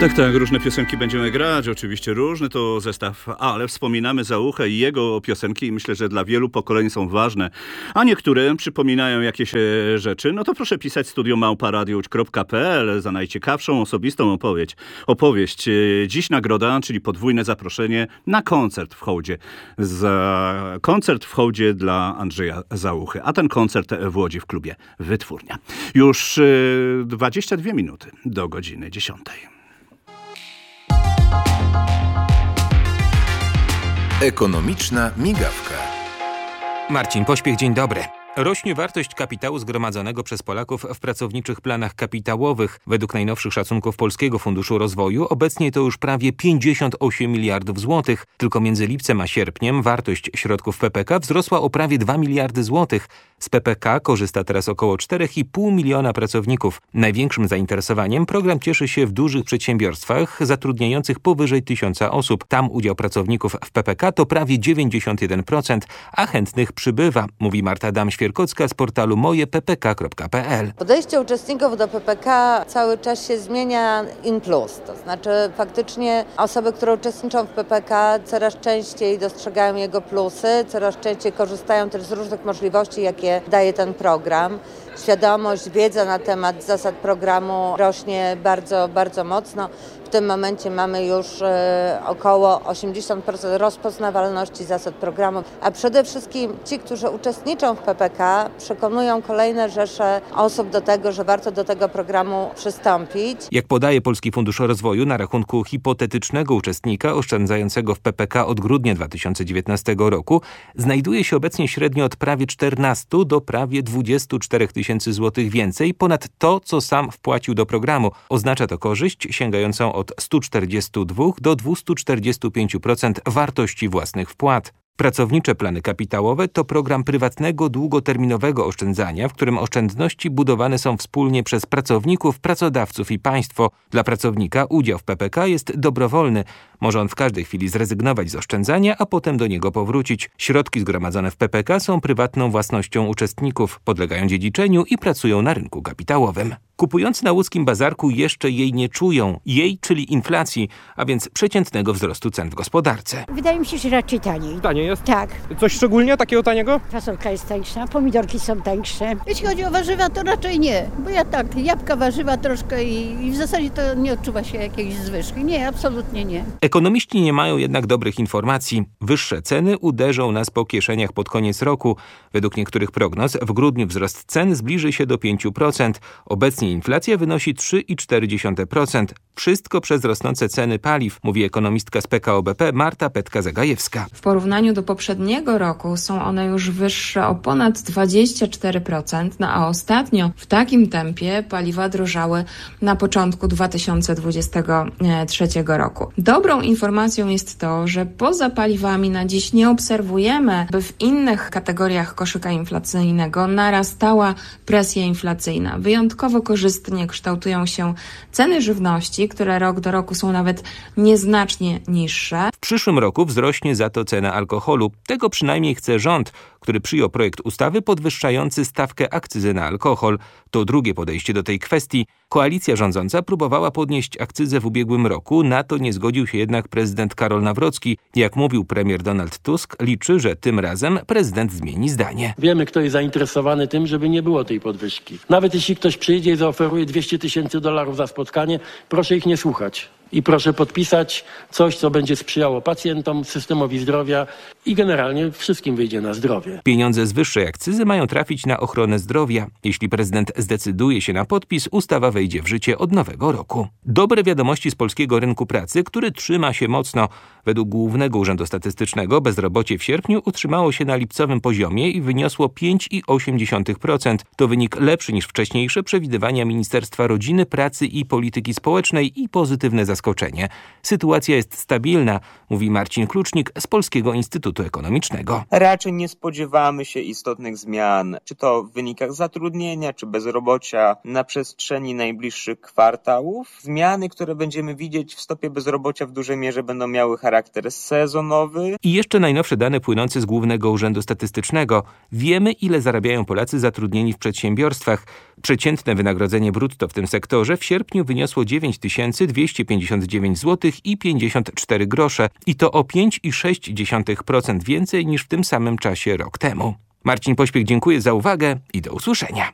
Tak, różne piosenki będziemy grać, oczywiście różny to zestaw, ale wspominamy Zauchę i jego piosenki i myślę, że dla wielu pokoleń są ważne, a niektóre przypominają jakieś rzeczy. No to proszę pisać studio@radio.pl za najciekawszą osobistą opowieść. Dziś nagroda, czyli podwójne zaproszenie na koncert w Hołdzie. Za koncert w Hołdzie dla Andrzeja Zauchy, a ten koncert w Łodzi w klubie Wytwórnia. Już 22 minuty do godziny 10. Ekonomiczna migawka. Marcin Pośpiech, dzień dobry. Rośnie wartość kapitału zgromadzonego przez Polaków w pracowniczych planach kapitałowych. Według najnowszych szacunków Polskiego Funduszu Rozwoju obecnie to już prawie 58 miliardów złotych. Tylko między lipcem a sierpniem wartość środków PPK wzrosła o prawie 2 miliardy złotych. Z PPK korzysta teraz około 4,5 miliona pracowników. Największym zainteresowaniem program cieszy się w dużych przedsiębiorstwach zatrudniających powyżej 1000 osób. Tam udział pracowników w PPK to prawie 91%, a chętnych przybywa, mówi Marta Dam-Świerkocka z portalu mojeppk.pl. Podejście uczestników do PPK cały czas się zmienia in plus. To znaczy faktycznie osoby, które uczestniczą w PPK coraz częściej dostrzegają jego plusy, coraz częściej korzystają też z różnych możliwości, jakie daje ten program. Świadomość, wiedza na temat zasad programu rośnie bardzo, bardzo mocno. W tym momencie mamy już około 80% rozpoznawalności zasad programu, a przede wszystkim ci, którzy uczestniczą w PPK, przekonują kolejne rzesze osób do tego, że warto do tego programu przystąpić. Jak podaje Polski Fundusz Rozwoju, na rachunku hipotetycznego uczestnika oszczędzającego w PPK od grudnia 2019 roku znajduje się obecnie średnio od prawie 14 do prawie 24 tysięcy złotych więcej ponad to, co sam wpłacił do programu. Oznacza to korzyść sięgającą od 142 do 245% wartości własnych wpłat. Pracownicze plany kapitałowe to program prywatnego, długoterminowego oszczędzania, w którym oszczędności budowane są wspólnie przez pracowników, pracodawców i państwo. Dla pracownika udział w PPK jest dobrowolny. Może on w każdej chwili zrezygnować z oszczędzania, a potem do niego powrócić. Środki zgromadzone w PPK są prywatną własnością uczestników, podlegają dziedziczeniu i pracują na rynku kapitałowym. Kupujący na łódzkim bazarku jeszcze jej nie czują. Jej, czyli inflacji, a więc przeciętnego wzrostu cen w gospodarce. Wydaje mi się, że raczej taniej. Taniej jest? Tak. Coś szczególnie takiego taniego? Fasolka jest tańsza, pomidorki są tańsze. Jeśli chodzi o warzywa, to raczej nie, bo ja tak, jabłka, warzywa troszkę i w zasadzie to nie odczuwa się jakiejś zwyżki. Nie, absolutnie nie. Ekonomiści nie mają jednak dobrych informacji. Wyższe ceny uderzą nas po kieszeniach pod koniec roku. Według niektórych prognoz w grudniu wzrost cen zbliży się do 5%. Obecnie inflacja wynosi 3,4%. Wszystko przez rosnące ceny paliw, mówi ekonomistka z PKO BP Marta Petka-Zagajewska. W porównaniu do poprzedniego roku są one już wyższe o ponad 24%, a ostatnio w takim tempie paliwa drożały na początku 2023 roku. Dobrą informacją jest to, że poza paliwami na dziś nie obserwujemy, by w innych kategoriach koszyka inflacyjnego narastała presja inflacyjna. Wyjątkowo korzystnie kształtują się ceny żywności, które rok do roku są nawet nieznacznie niższe. W przyszłym roku wzrośnie za to cena alkoholu. Tego przynajmniej chce rząd, który przyjął projekt ustawy podwyższający stawkę akcyzy na alkohol. To drugie podejście do tej kwestii. Koalicja rządząca próbowała podnieść akcyzę w ubiegłym roku, na to nie zgodził się jednak prezydent Karol Nawrocki. Jak mówił premier Donald Tusk, liczy, że tym razem prezydent zmieni zdanie. Wiemy, kto jest zainteresowany tym, żeby nie było tej podwyżki. Nawet jeśli ktoś przyjdzie i zaoferuje $200 000 za spotkanie, proszę ich nie słuchać. I proszę podpisać coś, co będzie sprzyjało pacjentom, systemowi zdrowia i generalnie wszystkim wyjdzie na zdrowie. Pieniądze z wyższej akcyzy mają trafić na ochronę zdrowia. Jeśli prezydent zdecyduje się na podpis, ustawa wejdzie w życie od nowego roku. Dobre wiadomości z polskiego rynku pracy, który trzyma się mocno. Według Głównego Urzędu Statystycznego bezrobocie w sierpniu utrzymało się na lipcowym poziomie i wyniosło 5,8%. To wynik lepszy niż wcześniejsze przewidywania Ministerstwa Rodziny, Pracy i Polityki Społecznej i pozytywne zaskoczenie. Sytuacja jest stabilna, mówi Marcin Klucznik z Polskiego Instytutu Ekonomicznego. Raczej nie spodziewamy się istotnych zmian, czy to w wynikach zatrudnienia, czy bezrobocia na przestrzeni najbliższych kwartałów. Zmiany, które będziemy widzieć w stopie bezrobocia w dużej mierze będą miały charakter sezonowy. I jeszcze najnowsze dane płynące z Głównego Urzędu Statystycznego. Wiemy, ile zarabiają Polacy zatrudnieni w przedsiębiorstwach. Przeciętne wynagrodzenie brutto w tym sektorze w sierpniu wyniosło 9259 zł i 54 grosze i to o 5,6% więcej niż w tym samym czasie rok temu. Marcin Pośpiech, dziękuję za uwagę i do usłyszenia.